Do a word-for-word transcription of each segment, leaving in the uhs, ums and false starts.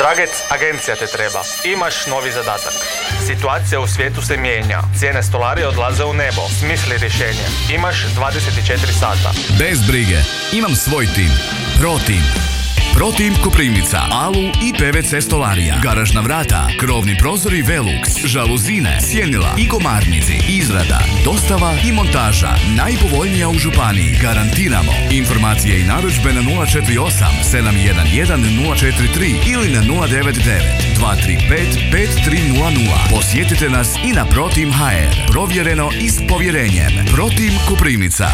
Dragec, agencija te treba. Imaš novi zadatak. Situacija u svijetu se mijenja. Cijene stolarije odlaze u nebo. Smisli rješenje. Imaš dvadeset četiri sata. Bez brige. Imam svoj tim. ProTeam. ProTeam Koprivnica, Alu i P V C stolarija, garažna vrata, krovni prozori Velux, žaluzine, sjenila i komarnici, izrada, dostava i montaža. Najpovoljnija u županiji, garantiramo. Informacije i narudžbe na nula četiri osam sedam jedan jedan nula četiri tri ili na nula devet devet dva tri pet pet tri nula nula. Posjetite nas i na ProTeam H R. Provjereno i s povjerenjem. ProTeam Koprivnica.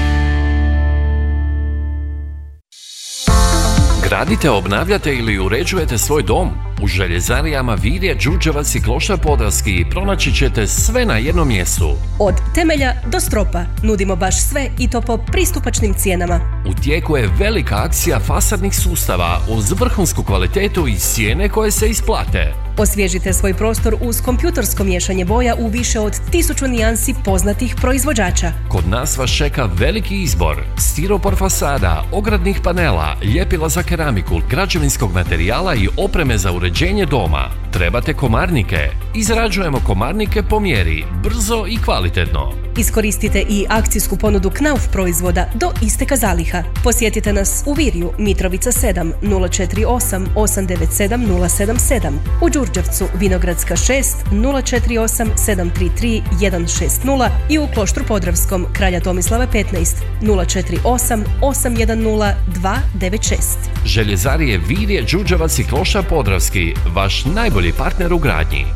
Gradite, obnavljate ili uređujete svoj dom? U željezarijama Virje, Đurđevac i Kloštar Podravski pronaći ćete sve na jednom mjestu. Od temelja do stropa nudimo baš sve i to po pristupačnim cijenama. U tijeku je velika akcija fasadnih sustava uz vrhunsku kvalitetu i cijene koje se isplate. Osvježite svoj prostor uz kompjutorsko miješanje boja u više od tisuću nijansi poznatih proizvođača. Kod nas vas čeka veliki izbor stiropor fasada, ogradnih panela, ljepila za keramiku, građevinskog materijala i opreme za uređenje doma. Trebate komarnike? Izrađujemo komarnike po mjeri, brzo i kvalitetno. Iskoristite i akcijsku ponudu Knauf proizvoda do isteka zaliha. Posjetite nas u Virju, Mitrovica sedam, nula četiri osam osam devet sedam nula sedam sedam. U Đurđevcu, Vinogradska šest, nula četiri osam sedam tri tri jedan šest nula i u Kloštru Podravskom, Kralja Tomislava petnaest, nula četiri osam osam jedan nula dva devet šest. Željezarije Virje, Đurđevac i Kloštar Podravski, vaš najbolji partner u gradnji.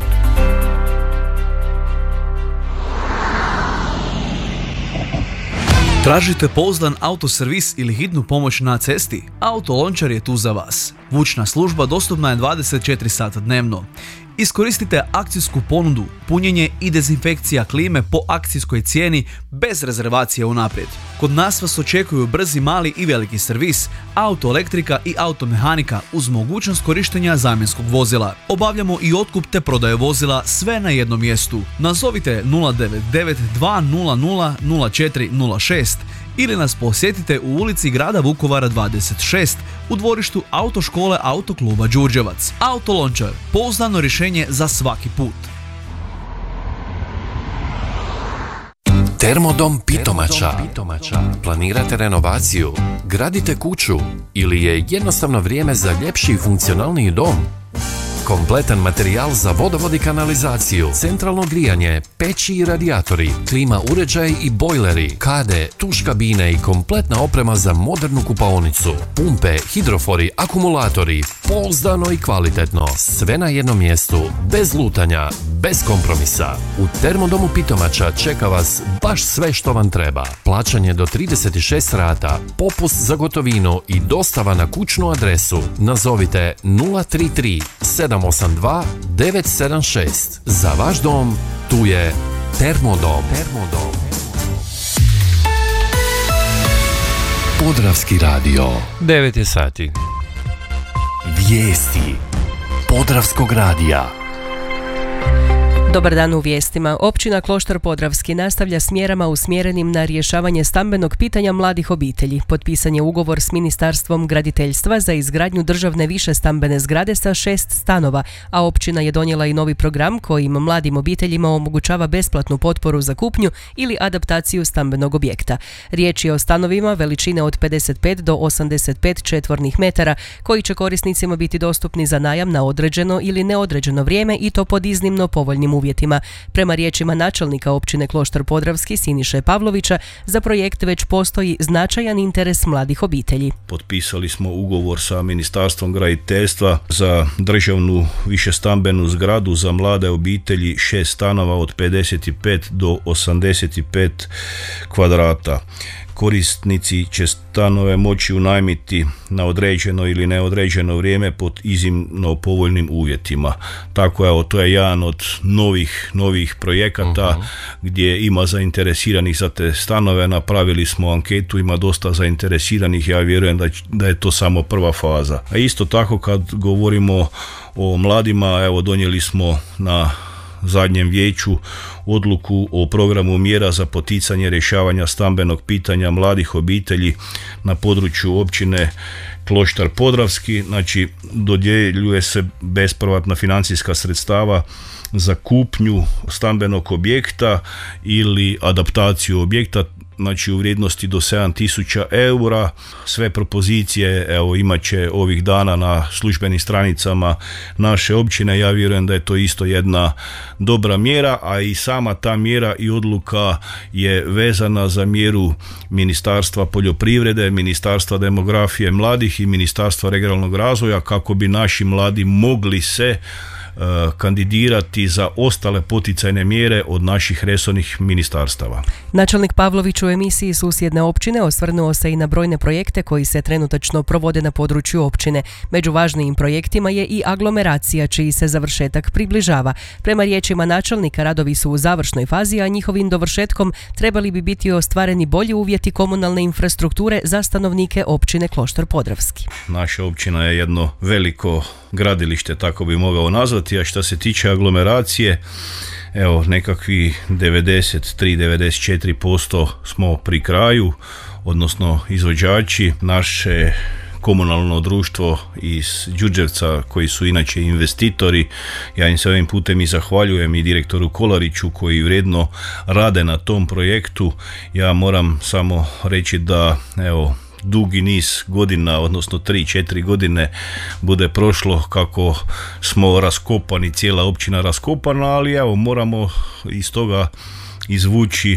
Tražite pouzdan autoservis ili hitnu pomoć na cesti? Autolončar je tu za vas. Vučna služba dostupna je dvadeset četiri sata dnevno. Iskoristite akcijsku ponudu, punjenje i dezinfekcija klime po akcijskoj cijeni bez rezervacije unaprijed. Kod nas vas očekuju brzi mali i veliki servis, autoelektrika i automehanika uz mogućnost korištenja zamjenskog vozila. Obavljamo i otkup te prodaje vozila sve na jednom mjestu. Nazovite nula devet devet dva nula nula nula četiri nula šest ili nas posjetite u ulici Grada Vukovara dvadeset šest u dvorištu Autoškole Autokluba Đurđevac. Autolončar, pouzdano rješenje za svaki put. Termodom Pitomača. Planirate renovaciju, gradite kuću ili je jednostavno vrijeme za ljepši i funkcionalniji dom? Kompletan materijal za vodovod i kanalizaciju, centralno grijanje, peći i radijatori, klima uređaj i bojleri, kade, tuš kabine i kompletna oprema za modernu kupaonicu, pumpe, hidrofori, akumulatori, pouzdano i kvalitetno, sve na jednom mjestu, bez lutanja, bez kompromisa. U Termodomu Pitomača čeka vas baš sve što vam treba. Plaćanje do trideset šest rata, popust za gotovinu i dostava na kućnu adresu. Nazovite nula tri tri sedam osam dva devet sedam šest. Za vaš dom tu je Termodom. Termodom. Podravski radio. devet je sati. Vijesti Podravskog radija. Dobar dan u vijestima. Općina Kloštar Podravski nastavlja s mjerama usmjerenim na rješavanje stambenog pitanja mladih obitelji. Potpisan je ugovor s Ministarstvom graditeljstva za izgradnju državne više stambene zgrade sa šest stanova, a općina je donijela i novi program kojim mladim obiteljima omogućava besplatnu potporu za kupnju ili adaptaciju stambenog objekta. Riječ je o stanovima veličine od pedeset pet do osamdeset pet četvornih metara koji će korisnicima biti dostupni za najam na određeno ili neodređeno vrijeme i to pod iznimno povoljnim uvjetima. Prema riječima načelnika općine Kloštar Podravski Siniše Pavlovića, za projekt već postoji značajan interes mladih obitelji. Potpisali smo ugovor sa Ministarstvom graditeljstva za državnu višestambenu zgradu za mlade obitelji, šest stanova od pedeset pet do osamdeset pet kvadrata. Korisnici će stanove moći unajmiti na određeno ili neodređeno vrijeme pod iznimno povoljnim uvjetima. Tako je, to je jedan od novih, novih projekata uh-huh. gdje ima zainteresiranih za te stanove. Napravili smo anketu, ima dosta zainteresiranih, ja vjerujem da, da je to samo prva faza. A isto tako kad govorimo o mladima, evo donijeli smo na zadnjem vijeću odluku o programu mjera za poticanje rješavanja stambenog pitanja mladih obitelji na području općine Kloštar Podravski, znači dodjeljuje se bespovratna financijska sredstava za kupnju stambenog objekta ili adaptaciju objekta, znači u vrijednosti do sedam tisuća eura. Sve propozicije evo imat će ovih dana na službenim stranicama naše općine. Ja vjerujem da je to isto jedna dobra mjera, a i sama ta mjera i odluka je vezana za mjeru Ministarstva poljoprivrede, Ministarstva demografije mladih i Ministarstva regionalnog razvoja, kako bi naši mladi mogli se kandidirati za ostale poticajne mjere od naših resornih ministarstava. Načelnik Pavlović u emisiji Susjedne općine osvrnuo se i na brojne projekte koji se trenutačno provode na području općine. Među važnijim projektima je i aglomeracija, čiji se završetak približava. Prema riječima načelnika, radovi su u završnoj fazi, a njihovim dovršetkom trebali bi biti ostvareni bolji uvjeti komunalne infrastrukture za stanovnike općine Kloštar Podravski. Naša općina je jedno veliko gradilište, tako bi mogao nazvati, a što se tiče aglomeracije, evo nekakvi devedeset tri do devedeset četiri posto smo pri kraju, odnosno izvođači. Naše komunalno društvo iz Đurđevca, koji su inače investitori, ja im se ovim putem i zahvaljujem, i direktoru Kolariću koji vrijedno rade na tom projektu. Ja moram samo reći da evo dugi niz godina, odnosno tri četiri godine bude prošlo kako smo raskopani, cijela općina raskopana, ali evo moramo iz toga izvući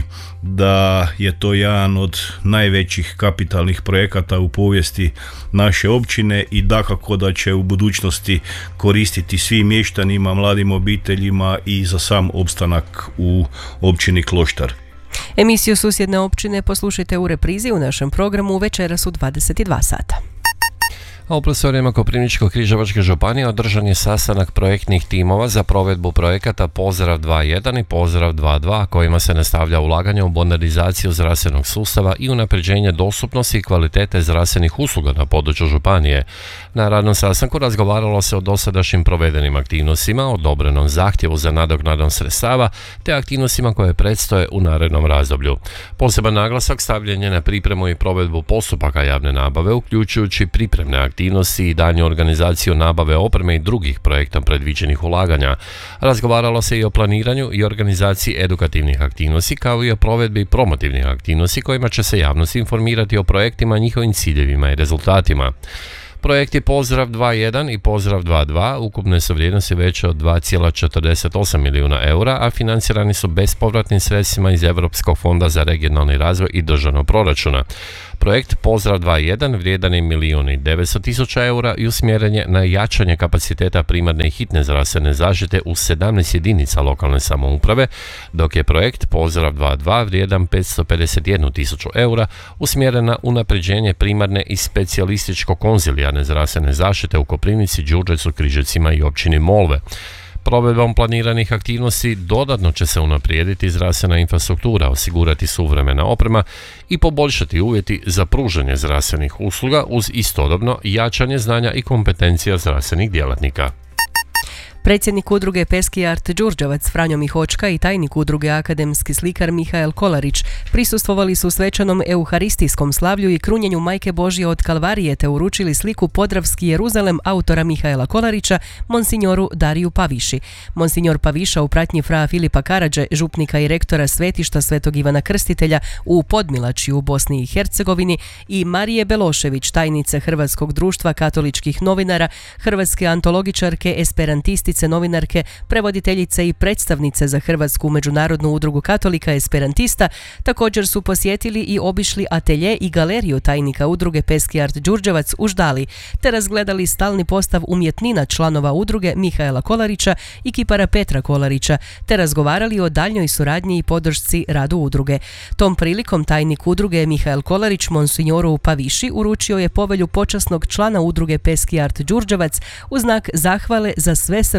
da je to jedan od najvećih kapitalnih projekata u povijesti naše općine i dakako da će u budućnosti koristiti svim mještanima, mladim obiteljima i za sam opstanak u općini Kloštar. Emisiju Susjedne općine poslušajte u reprizi u našem programu večeras u dvadeset dva sata. A u prostorijama Koprivničko-križevačke županije održan je sastanak projektnih timova za provedbu projekata Pozdrav dva jedan i Pozdrav dva dva, kojima se nastavlja ulaganje u modernizaciju zdravstvenog sustava i unapređenje dostupnosti i kvalitete zdravstvenih usluga na području županije. Na radnom sastanku razgovaralo se o dosadašnjim provedenim aktivnostima, odobrenom zahtjevu za nadoknadom sredstava te aktivnostima koje predstoje u narednom razdoblju. Poseban naglasak stavljen je na pripremu i provedbu postupaka javne nabave, uključujući pripremne aktivnosti aktivnosti i daljnju organizaciju nabave opreme i drugih projektom predviđenih ulaganja. Razgovaralo se i o planiranju i organizaciji edukativnih aktivnosti, kao i o provedbi promotivnih aktivnosti kojima će se javnost informirati o projektima, njihovim ciljevima i rezultatima. Projekti Pozdrav dva jedan i Pozdrav dva dva ukupne su vrijednosti veće od dva zarez četrdeset osam milijuna eura, a financirani su bespovratnim sredstvima iz Europskog fonda za regionalni razvoj i državnog proračuna. Projekt Pozdrav dva jedan vrijedan je milijun i devetsto tisuća eura i usmjeren je na jačanje kapaciteta primarne i hitne zdravstvene zaštite u sedamnaest jedinica lokalne samouprave, dok je projekt Pozdrav dva dva vrijedan petsto pedeset jednu tisuću eura usmjeren na unapređenje primarne i specijalističko-konzilijarne zdravstvene zaštite u Koprivnici, Đurđevcu, Križevcima i općini Molve. Provedbom planiranih aktivnosti dodatno će se unaprijediti zdravstvena infrastruktura, osigurati suvremena oprema i poboljšati uvjeti za pružanje zdravstvenih usluga uz istodobno jačanje znanja i kompetencija zdravstvenih djelatnika. Predsjednik udruge Peski art Đurđevac Franjo Mihočka i tajnik udruge akademski slikar Mihael Kolarić prisustvovali su svečanom euharistijskom slavlju i krunjenju Majke Božje od Kalvarije te uručili sliku Podravski Jeruzalem autora Mihaela Kolarića monsignoru Dariju Paviši. Monsignor Paviša u pratnji fra Filipa Karadže, župnika i rektora svetišta Svetog Ivana Krstitelja u Podmilači u Bosni i Hercegovini, i Marije Belošević, tajnice Hrvatskog društva katoličkih novinara, hrvatske antologičarke, esperantisti, novinarke, prevoditeljice i predstavnice za Hrvatsku međunarodnu udrugu katolika esperantista, također su posjetili i obišli atelje i galeriju tajnika udruge Peski art Đurđevac u Ždali, te razgledali stalni postav umjetnina članova udruge Mihaela Kolarića i kipara Petra Kolarića, te razgovarali o daljnjoj suradnji i podršci radu udruge. Tom prilikom tajnik udruge Mihael Kolarić monsignoru Paviši uručio je povelju počasnog člana udruge Peski art Đurđevac u znak zahvale za sve srce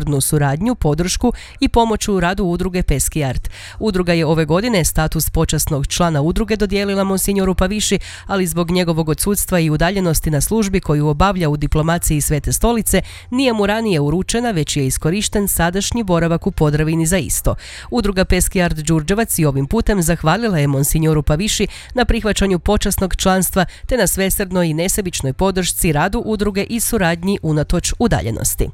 svesrdnu suradnju, podršku i pomoć u radu udruge Peski Art. Udruga je ove godine status počasnog člana udruge dodijelila monsignoru Paviši, ali zbog njegovog odsudstva i udaljenosti na službi koju obavlja u diplomaciji Svete stolice nije mu ranije uručena, već je iskorišten sadašnji boravak u Podravini za isto. Udruga Peski Art Đurđevac i ovim putem zahvalila je monsignoru Paviši na prihvaćanju počasnog članstva te na svesrdnoj i nesebičnoj podršci radu udruge i suradnji unatoč udaljenosti.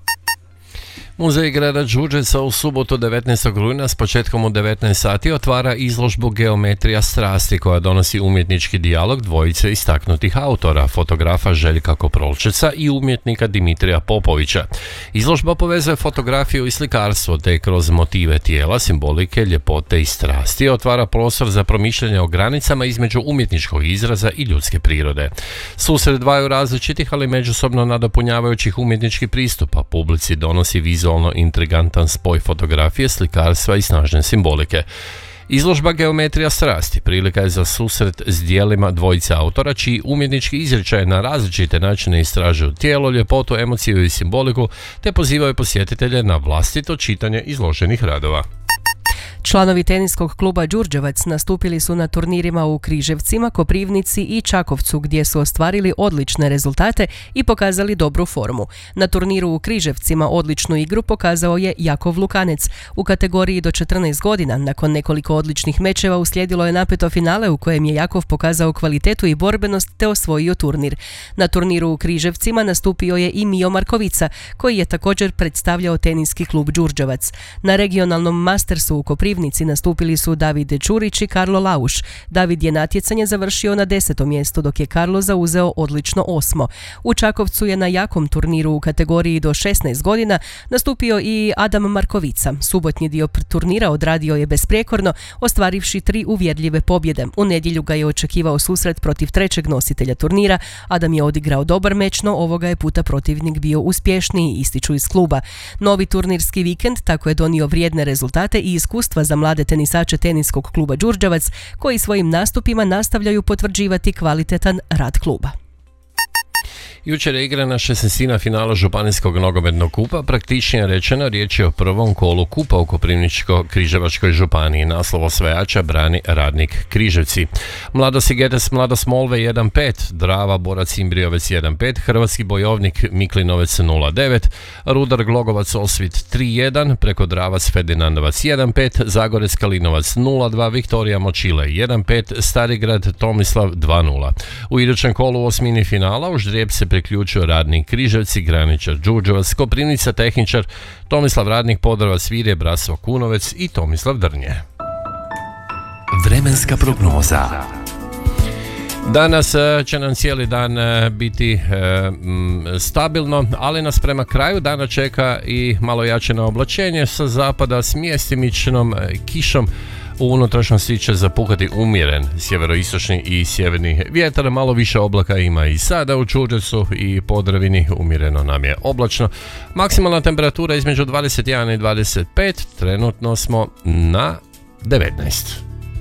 Muzej grada Đurđevca u subotu devetnaestog rujna s početkom u devetnaest sati otvara izložbu Geometrija strasti koja donosi umjetnički dijalog dvojice istaknutih autora, fotografa Željka Koprolčeca i umjetnika Dimitrija Popovića. Izložba povezuje fotografiju i slikarstvo te kroz motive tijela, simbolike, ljepote i strasti otvara prostor za promišljanje o granicama između umjetničkog izraza i ljudske prirode. Susret dvaju različitih, ali međusobno nadopunjavajućih umjetničkih pristupa publici donosi vizualno intrigantan spoj fotografije, slikarstva i snažne simbolike. Izložba Geometrija strasti prilika je za susret s dijelima dvojice autora čiji umjetnički izričaj na različite načine istražuju tijelo, ljepotu, emociju i simboliku te pozivaju posjetitelje na vlastito čitanje izloženih radova. Članovi teniskog kluba Đurđevac nastupili su na turnirima u Križevcima, Koprivnici i Čakovcu gdje su ostvarili odlične rezultate i pokazali dobru formu. Na turniru u Križevcima odličnu igru pokazao je Jakov Lukanec. U kategoriji do četrnaest godina, nakon nekoliko odličnih mečeva, uslijedilo je napeto finale u kojem je Jakov pokazao kvalitetu i borbenost te osvojio turnir. Na turniru u Križevcima nastupio je i Mio Markovica, koji je također predstavljao teniski klub Đurđevac. Na regionalnom Mastersu u Koprivnici nastupili su David Čurić i Karlo Lauš. David je natjecanje završio na desetom mjestu, dok je Karlo zauzeo odlično osmo. U Čakovcu je na jakom turniru u kategoriji do šesnaest godina nastupio i Adam Markovica. Subotnji dio turnira odradio je besprijekorno, ostvarivši tri uvjerljive pobjede. U nedjelju ga je očekivao susret protiv trećeg nositelja turnira. Adam je odigrao dobar meč, no ovoga je puta protivnik bio uspješniji, ističu iz kluba. Novi turnirski vikend tako je donio vrijedne rezultate i iskustva za mlade tenisače teniskog kluba Đurđevac, koji svojim nastupima nastavljaju potvrđivati kvalitetan rad kluba. Jučer je igrana šesnaestina finala Županijskog nogometnog kupa, praktičnije rečeno riječ je o prvom kolu kupa u Koprivničko-Križevačkoj županiji. Naslov osvajača brani Radnik Križevci. Mlado Sigetes Mlado Smolve jedan pet, Drava Borac Imbriovec jedan pet, Hrvatski Bojovnik Miklinovec nula devet, Rudar Glogovac Osvit tri jedan, preko Dravac Ferdinandovac jedan pet, Zagorec Kalinovac nula dva, Viktorija Močile jedan pet, Starigrad Tomislav dva nula. U idućem kolu u osmini finala u ždrijeb se priključio Radnik Križevci, Graničar Đurđevac, Koprivnica Tehničar, Tomislav Radnik Podravak Svirje, Brasov Kunovec i Tomislav Drnje. Vremenska prognoza. Danas će nam cijeli dan biti e, stabilno, ali nas prema kraju dana čeka i malo jače oblačenje sa zapada s mjestimičnom kišom. U unutrašnjosti će zapuhati umjeren sjeveroistočni i sjeverni vjetar, malo više oblaka ima i sada u Đurđevcu i Podravini, umjereno nam je oblačno. Maksimalna temperatura između dvadeset jedan i dvadeset pet, trenutno smo na devetnaest.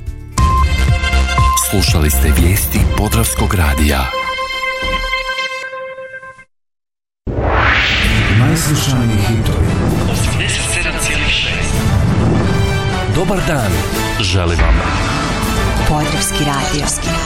Slušali ste vijesti Podravskog radija. Najslušaniji hitovi. osamdeset sedam zarez šest. Dobar dan, želim vam Podravski radio.